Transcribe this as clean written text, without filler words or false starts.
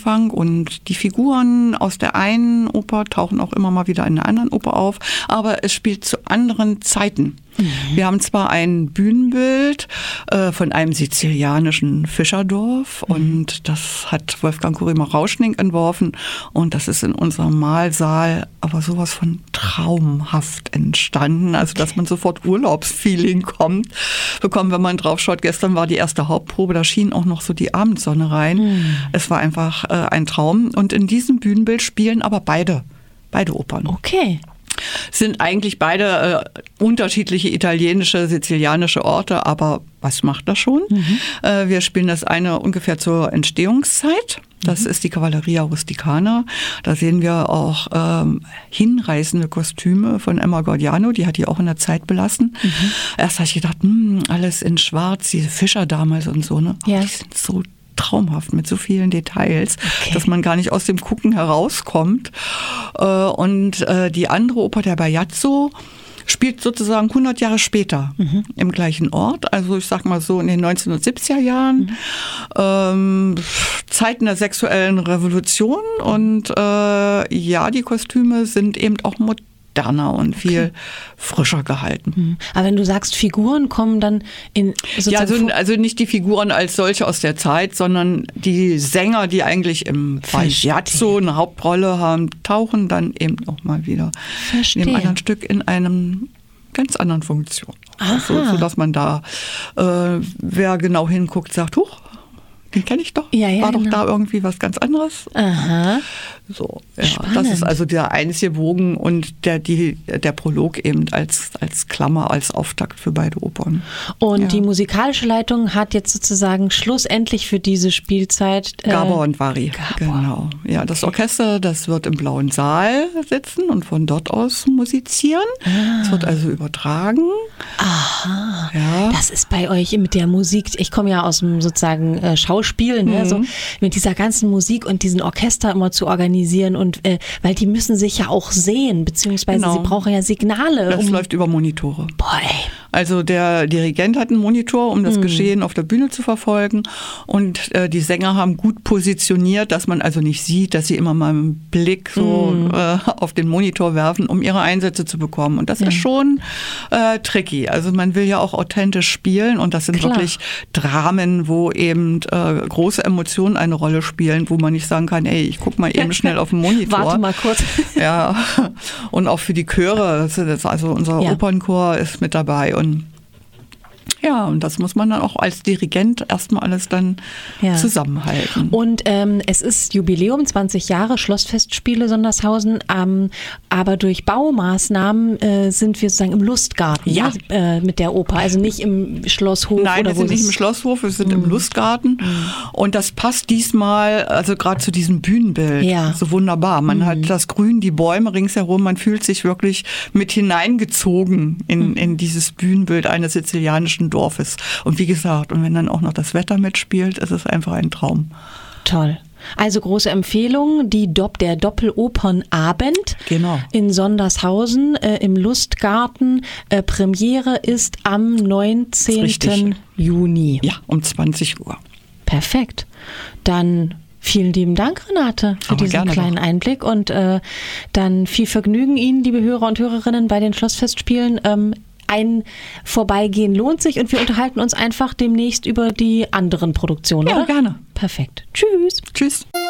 Anfang und die Figuren aus der einen Oper tauchen auch immer mal wieder in der anderen Oper auf, aber es spielt zu anderen Zeiten. Wir haben zwar ein Bühnenbild von einem sizilianischen Fischerdorf und das hat Wolfgang Kurima-Rauschning entworfen und das ist in unserem Mahlsaal aber sowas von traumhaft entstanden, also dass man sofort Urlaubsfeeling bekommt, wenn man drauf schaut. Gestern war die erste Hauptprobe, da schien auch noch so die Abendsonne rein. Es war einfach ein Traum und in diesem Bühnenbild spielen aber beide Opern. Okay. Sind eigentlich beide unterschiedliche italienische, sizilianische Orte, aber was macht das schon? Wir spielen das eine ungefähr zur Entstehungszeit. Das ist die Cavalleria Rusticana. Da sehen wir auch hinreißende Kostüme von Emma Gordiano, die hat die auch in der Zeit belassen. Erst habe ich gedacht, alles in schwarz, diese Fischer damals und so, ne? Ja. Die sind so traumhaft mit so vielen Details, dass man gar nicht aus dem Gucken herauskommt. Und die andere Oper, der Bajazzo, spielt sozusagen 100 Jahre später im gleichen Ort. Also ich sag mal so in den 1970er Jahren. Zeiten der sexuellen Revolution. Und die Kostüme sind eben auch moderner und viel frischer gehalten. Aber wenn du sagst, Figuren kommen dann in also nicht die Figuren als solche aus der Zeit, sondern die Sänger, die eigentlich im Bajazzo eine Hauptrolle haben, tauchen dann eben auch mal wieder in dem anderen Stück in einem ganz anderen Funktion. So dass man da, wer genau hinguckt, sagt, huch, den kenne ich doch. War doch da irgendwie was ganz anderes. Aha. So, das ist also der einzige Bogen und der Prolog eben als Klammer, als Auftakt für beide Opern. Und die musikalische Leitung hat jetzt sozusagen schlussendlich für diese Spielzeit Gabor und Vari. Genau. Ja, das Orchester, das wird im Blauen Saal sitzen und von dort aus musizieren. Es wird also übertragen. Aha. Ja. Das ist bei euch mit der Musik. Ich komme ja aus dem sozusagen Schauspiel, ne? So mit dieser ganzen Musik und diesen Orchester immer zu organisieren und weil die müssen sich ja auch sehen, beziehungsweise sie brauchen ja Signale. Das läuft über Monitore. Boah, ey. Also der Dirigent hat einen Monitor, um das Geschehen auf der Bühne zu verfolgen und die Sänger haben gut positioniert, dass man also nicht sieht, dass sie immer mal einen Blick so auf den Monitor werfen, um ihre Einsätze zu bekommen. Und das ist schon tricky. Also man will ja auch authentisch spielen und das sind wirklich Dramen, wo eben große Emotionen eine Rolle spielen, wo man nicht sagen kann, ey, ich guck mal eben schnell auf den Monitor. Warte mal kurz. Ja, und auch für die Chöre, also unser Opernchor ist mit dabei und das muss man dann auch als Dirigent erstmal alles dann zusammenhalten. Und es ist Jubiläum, 20 Jahre, Schlossfestspiele Sondershausen, aber durch Baumaßnahmen sind wir sozusagen im Lustgarten mit der Oper, also nicht im Schlosshof. Nein, wir sind nicht im Schlosshof, wir sind im Lustgarten und das passt diesmal, also gerade zu diesem Bühnenbild, so wunderbar. Man hat das Grün, die Bäume ringsherum, man fühlt sich wirklich mit hineingezogen in dieses Bühnenbild eines sizilianischen Dorfes. Und wie gesagt, und wenn dann auch noch das Wetter mitspielt, ist es einfach ein Traum. Toll. Also große Empfehlung, der Doppelopernabend in Sondershausen im Lustgarten. Premiere ist am 19. Juni. Ja, um 20 Uhr. Perfekt. Dann vielen lieben Dank, Renate, für diesen kleinen Einblick und dann viel Vergnügen Ihnen, liebe Hörer und Hörerinnen, bei den Schlossfestspielen. Ein Vorbeigehen lohnt sich und wir unterhalten uns einfach demnächst über die anderen Produktionen, oder? Ja, gerne. Perfekt. Tschüss. Tschüss.